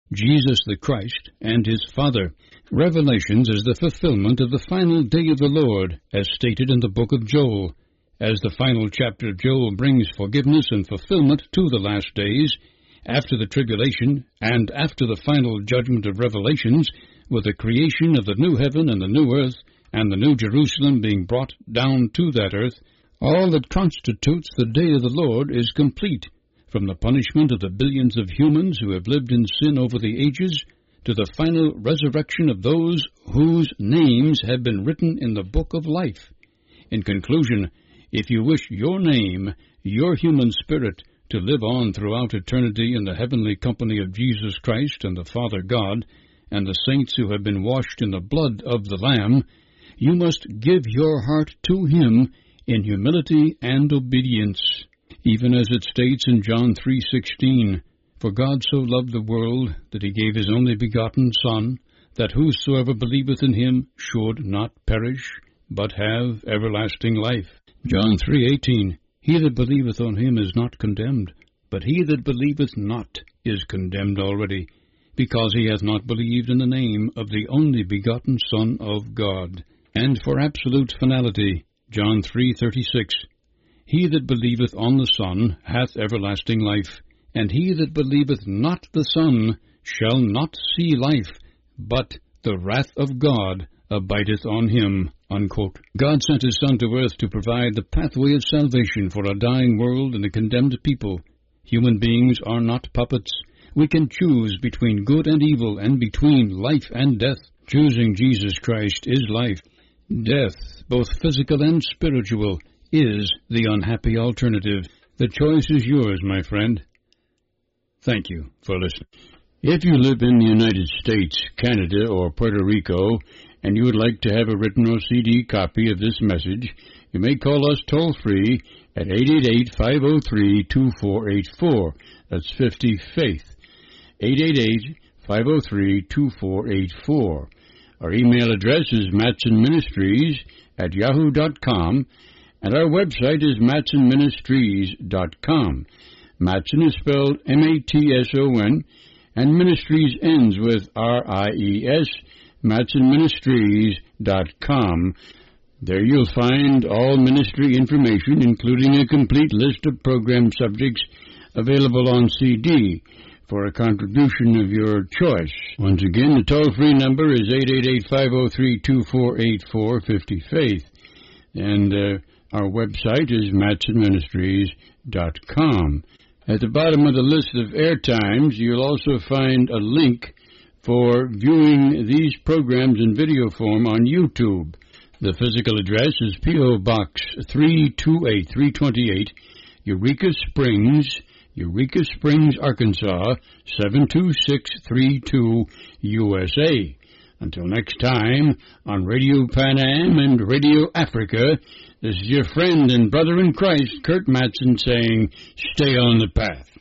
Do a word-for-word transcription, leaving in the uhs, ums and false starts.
Jesus the Christ, and his Father. Revelations is the fulfillment of the final day of the Lord, as stated in the book of Joel. As the final chapter of Joel brings forgiveness and fulfillment to the last days, after the tribulation, and after the final judgment of Revelations, with the creation of the new heaven and the new earth, and the new Jerusalem being brought down to that earth, all that constitutes the day of the Lord is complete, from the punishment of the billions of humans who have lived in sin over the ages, to the final resurrection of those whose names have been written in the book of life. In conclusion, if you wish your name, your human spirit, to live on throughout eternity in the heavenly company of Jesus Christ and the Father God, and the saints who have been washed in the blood of the Lamb, you must give your heart to him in humility and obedience, even as it states in John three sixteen, For God so loved the world that he gave his only begotten Son, that whosoever believeth in him should not perish, but have everlasting life. John three eighteen, He that believeth on him is not condemned, but he that believeth not is condemned already, because he hath not believed in the name of the only begotten Son of God. And for absolute finality, John three thirty-six, He that believeth on the Son hath everlasting life, and he that believeth not the Son shall not see life, but the wrath of God abideth on him. Unquote. God sent his Son to earth to provide the pathway of salvation for a dying world and a condemned people. Human beings are not puppets. We can choose between good and evil and between life and death. Choosing Jesus Christ is life. Death, both physical and spiritual, is the unhappy alternative. The choice is yours, my friend. Thank you for listening. If you live in the United States, Canada, or Puerto Rico, and you would like to have a written or C D copy of this message, you may call us toll-free at eight eight eight, five oh three, two four eight four. That's fifty Faith. eight eight eight, five oh three, two four eight four. Our email address is matsonministries at yahoo dot com, and our website is matson ministries dot com. Matson is spelled M A T S O N, and Ministries ends with R I E S, matson ministries dot com. There you'll find all ministry information, including a complete list of program subjects available on C D for a contribution of your choice. Once again, the toll-free number is eight eight eight, five oh three, two four eight four, fifty Faith, and uh, our website is matson ministries dot com. At the bottom of the list of air times, you'll also find a link for viewing these programs in video form on YouTube. The physical address is P O. Box three two eight, three twenty-eight, Eureka Springs, Eureka Springs, Arkansas, seven two six three two, U S A. Until next time, on Radio Pan Am and Radio Africa, this is your friend and brother in Christ, Kurt Matson, saying, stay on the path.